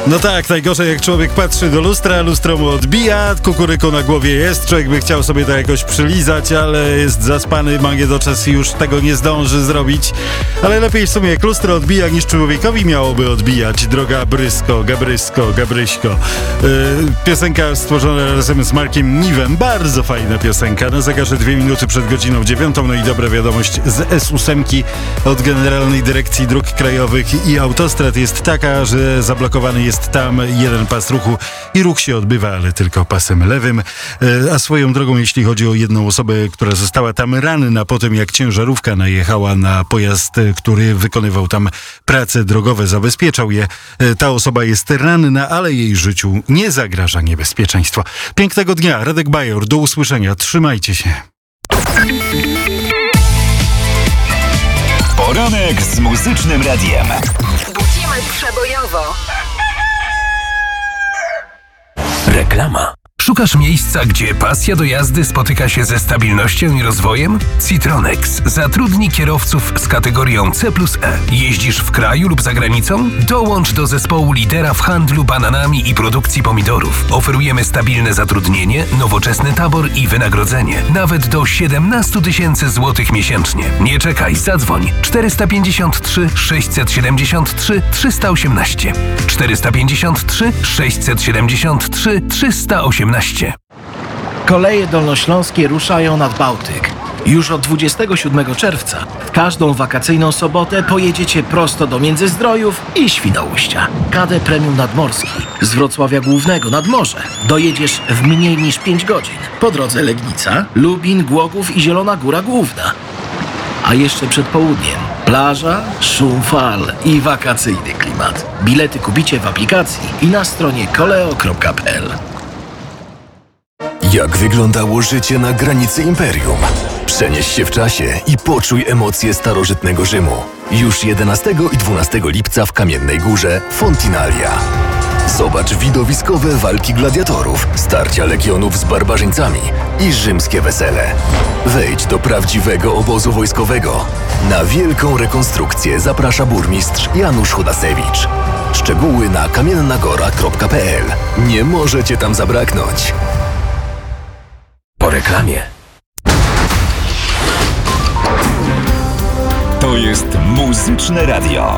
No tak, najgorzej jak człowiek patrzy do lustra, lustro mu odbija, kukuryku na głowie jest, człowiek by chciał sobie to jakoś przylizać, ale jest zaspany, ma niedoczes i już tego nie zdąży zrobić. Ale lepiej w sumie jak lustro odbija, niż człowiekowi miałoby odbijać, droga Gabryśko. Piosenka stworzona razem z Markiem Niwem, bardzo fajna piosenka, na zegarze 2 minuty przed godziną 9, no i dobra wiadomość z S8 od Generalnej Dyrekcji Dróg Krajowych i Autostrad jest taka, że zablokowany jest tam jeden pas ruchu i ruch się odbywa, ale tylko pasem lewym. A swoją drogą, jeśli chodzi o jedną osobę, która została tam ranna po tym, jak ciężarówka najechała na pojazd, który wykonywał tam prace drogowe, zabezpieczał je. Ta osoba jest ranna, ale jej życiu nie zagraża niebezpieczeństwo. Pięknego dnia, Radek Bajor, do usłyszenia, trzymajcie się. Poranek z Muzycznym Radiem. Budzimy przebojowo. Reklama. Szukasz miejsca, gdzie pasja do jazdy spotyka się ze stabilnością i rozwojem? Citronex zatrudni kierowców z kategorią C+E. Jeździsz w kraju lub za granicą? Dołącz do zespołu lidera w handlu bananami i produkcji pomidorów. Oferujemy stabilne zatrudnienie, nowoczesny tabor i wynagrodzenie. Nawet do 17 000 złotych miesięcznie. Nie czekaj, zadzwoń. 453 673 318. 453 673 318. Koleje dolnośląskie ruszają nad Bałtyk. Już od 27 czerwca w każdą wakacyjną sobotę pojedziecie prosto do Międzyzdrojów i Świnoujścia. KD Premium Nadmorski z Wrocławia Głównego nad morze dojedziesz w mniej niż 5 godzin. Po drodze Legnica, Lubin, Głogów i Zielona Góra Główna. A jeszcze przed południem plaża, szum fal i wakacyjny klimat. Bilety kupicie w aplikacji i na stronie koleo.pl. Jak wyglądało życie na granicy imperium? Przenieś się w czasie i poczuj emocje starożytnego Rzymu. Już 11 i 12 lipca w Kamiennej Górze Fontinalia. Zobacz widowiskowe walki gladiatorów, starcia legionów z barbarzyńcami i rzymskie wesele. Wejdź do prawdziwego obozu wojskowego. Na wielką rekonstrukcję zaprasza burmistrz Janusz Chodasewicz. Szczegóły na kamiennagora.pl. Nie możecie tam zabraknąć. Po reklamie. To jest Muzyczne Radio.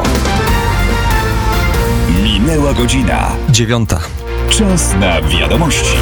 Minęła godzina 9. Czas na wiadomości.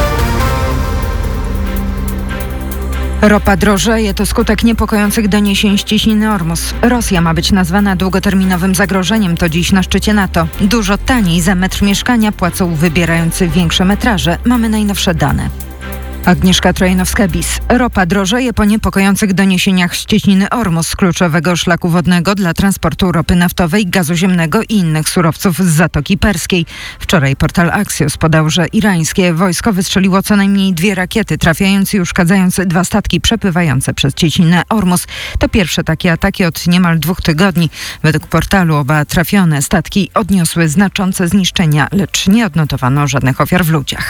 Ropa drożeje to skutek niepokojących doniesień z cieśniny Ormus. Rosja ma być nazwana długoterminowym zagrożeniem, to dziś na szczycie NATO. Dużo taniej za metr mieszkania płacą wybierający większe metraże. Mamy najnowsze dane. Agnieszka Trojanowska-Bis. Ropa drożeje po niepokojących doniesieniach z cieśniny Ormus, kluczowego szlaku wodnego dla transportu ropy naftowej, gazu ziemnego i innych surowców z Zatoki Perskiej. Wczoraj portal Axios podał, że irańskie wojsko wystrzeliło co najmniej 2 rakiety, trafiając i uszkadzając 2 statki przepływające przez cieśninę Ormus. To pierwsze takie ataki od niemal 2 tygodni. Według portalu oba trafione statki odniosły znaczące zniszczenia, lecz nie odnotowano żadnych ofiar w ludziach.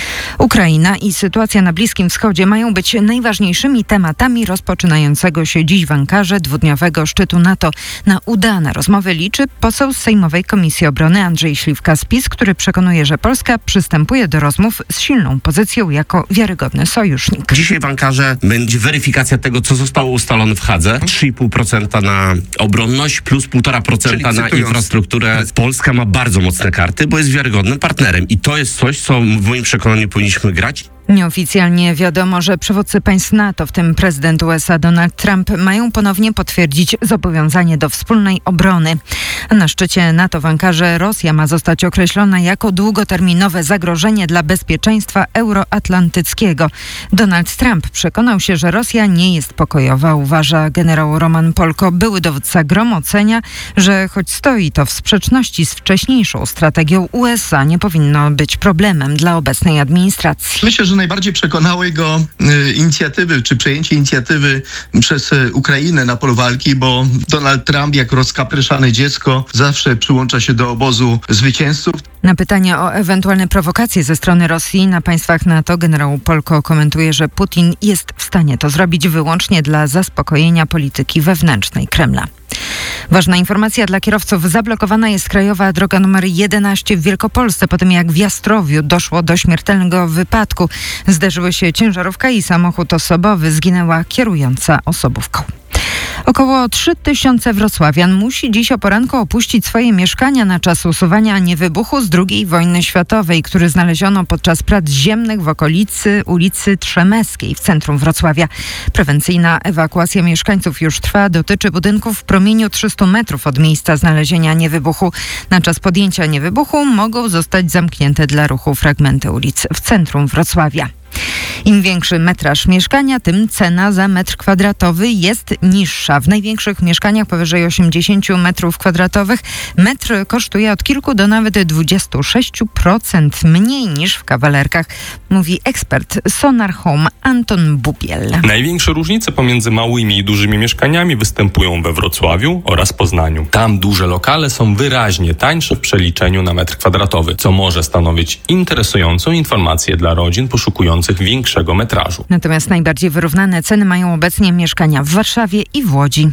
Ukraina i sytuacja na Bliskim Wschodzie mają być najważniejszymi tematami rozpoczynającego się dziś w Ankarze dwudniowego szczytu NATO. Na udane rozmowy liczy poseł z Sejmowej Komisji Obrony Andrzej Śliwka z PiS, który przekonuje, że Polska przystępuje do rozmów z silną pozycją jako wiarygodny sojusznik. Dzisiaj w Ankarze będzie weryfikacja tego, co zostało ustalone w Hadze. 3,5% na obronność plus 1,5% na infrastrukturę. Polska ma bardzo mocne karty, bo jest wiarygodnym partnerem i to jest coś, co w moim przekonaniu powinniśmy grać. Nieoficjalnie wiadomo, że przywódcy państw NATO, w tym prezydent USA Donald Trump, mają ponownie potwierdzić zobowiązanie do wspólnej obrony. Na szczycie NATO w Ankarze Rosja ma zostać określona jako długoterminowe zagrożenie dla bezpieczeństwa euroatlantyckiego. Donald Trump przekonał się, że Rosja nie jest pokojowa. Uważa generał Roman Polko, były dowódca GROM, ocenia, że choć stoi to w sprzeczności z wcześniejszą strategią USA, nie powinno być problemem dla obecnej administracji. Myślę, że najbardziej przekonały go inicjatywy, czy przejęcie inicjatywy przez Ukrainę na polu walki, bo Donald Trump, jak rozkapryszane dziecko, zawsze przyłącza się do obozu zwycięzców. Na pytania o ewentualne prowokacje ze strony Rosji na państwach NATO generał Polko komentuje, że Putin jest w stanie to zrobić wyłącznie dla zaspokojenia polityki wewnętrznej Kremla. Ważna informacja dla kierowców. Zablokowana jest krajowa droga nr 11 w Wielkopolsce po tym, jak w Jastrowiu doszło do śmiertelnego wypadku. Zderzyły się ciężarówka i samochód osobowy. Zginęła kierująca osobówką. Około 3000 wrocławian musi dziś o poranku opuścić swoje mieszkania na czas usuwania niewybuchu z II wojny światowej, który znaleziono podczas prac ziemnych w okolicy ulicy Trzemeskiej w centrum Wrocławia. Prewencyjna ewakuacja mieszkańców już trwa. Dotyczy budynków w promieniu 300 metrów od miejsca znalezienia niewybuchu. Na czas podjęcia niewybuchu mogą zostać zamknięte dla ruchu fragmenty ulic w centrum Wrocławia. Im większy metraż mieszkania, tym cena za metr kwadratowy jest niższa. W największych mieszkaniach powyżej 80 metrów kwadratowych metr kosztuje od kilku do nawet 26% mniej niż w kawalerkach, mówi ekspert Sonar Home Anton Bubiel. Największe różnice pomiędzy małymi i dużymi mieszkaniami występują we Wrocławiu oraz Poznaniu. Tam duże lokale są wyraźnie tańsze w przeliczeniu na metr kwadratowy, co może stanowić interesującą informację dla rodzin poszukujących większego metrażu. Natomiast najbardziej wyrównane ceny mają obecnie mieszkania w Warszawie i w Łodzi.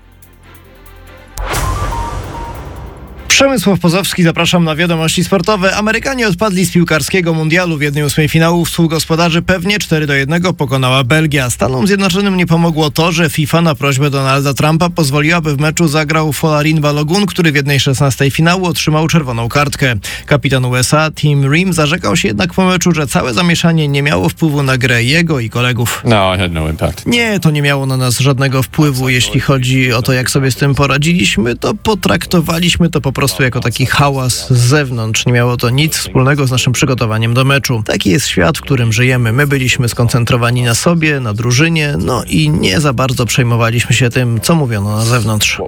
Przemysław Pozowski, zapraszam na wiadomości sportowe. Amerykanie odpadli z piłkarskiego mundialu. W 1/8 finału współgospodarzy pewnie 4-1 pokonała Belgia. Stanom Zjednoczonym nie pomogło to, że FIFA na prośbę Donalda Trumpa pozwoliła, by w meczu zagrał Folarin Balogun, który w 1/16 finału otrzymał czerwoną kartkę. Kapitan USA Tim Ream zarzekał się jednak po meczu, że całe zamieszanie nie miało wpływu na grę jego i kolegów. Nie, to nie miało na nas żadnego wpływu. Jeśli chodzi o to, jak sobie z tym poradziliśmy, to potraktowaliśmy to po prostu jako taki hałas z zewnątrz. Nie miało to nic wspólnego z naszym przygotowaniem do meczu. Taki jest świat, w którym żyjemy. My byliśmy skoncentrowani na sobie, na drużynie, no i nie za bardzo przejmowaliśmy się tym, co mówiono na zewnątrz.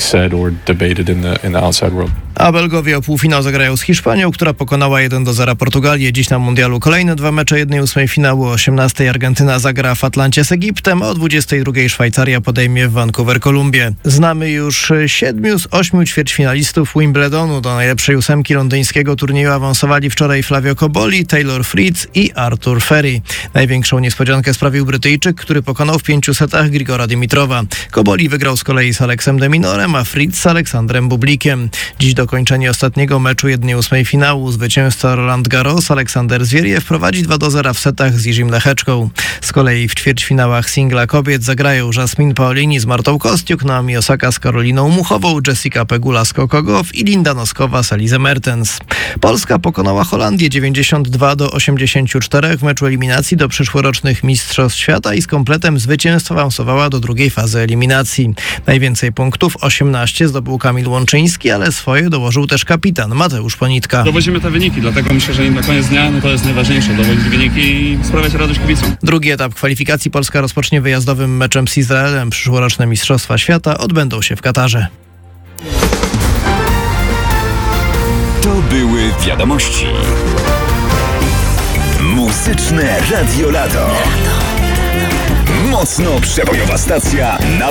A Belgowie o półfinał zagrają z Hiszpanią, która pokonała 1-0 Portugalię. Dziś na mundialu kolejne 2 mecze 1/8 finału. O 18 Argentyna zagra w Atlancie z Egiptem, a o 22 Szwajcaria podejmie w Vancouver Kolumbię. Znamy już 7 z 8 ćwierćfinalistów Wimbledonu. Do najlepszej 8 londyńskiego turnieju awansowali wczoraj Flavio Cobolli, Taylor Fritz i Arthur Ferry. Największą niespodziankę sprawił Brytyjczyk, który pokonał w 5 setach Grigora Dimitrowa. Cobolli wygrał z kolei z Aleksem de Minorem, a Fritz z Aleksandrem Bublikiem. Dziś dokończenie ostatniego meczu 1/8 finału. Zwycięzca Roland Garros Aleksander Zwieriew prowadzi 2-0 w setach z Jiřím Lecheczką. Z kolei w ćwierćfinałach singla kobiet zagrają Jasmine Paolini z Martą Kostiuk, Naomi Osaka z Karoliną Muchową, Jessica Pegula z Coco Gauff i Linda Noskowa z Elise Mertens. Polska pokonała Holandię 92-84 w meczu eliminacji do przyszłorocznych Mistrzostw Świata i z kompletem zwycięstw awansowała do drugiej fazy eliminacji. Najwięcej punktów, 18, zdobył Kamil Łączyński, ale swoje dołożył też kapitan Mateusz Ponitka. Dowozimy te wyniki, dlatego myślę, że na koniec dnia to jest najważniejsze, dowodzić wyniki i sprawiać radość kibicom. Drugi etap kwalifikacji Polska rozpocznie wyjazdowym meczem z Izraelem. Przyszłoroczne Mistrzostwa Świata odbędą się w Katarze. To były wiadomości. Muzyczne Radio Lato. Mocno przebojowa stacja na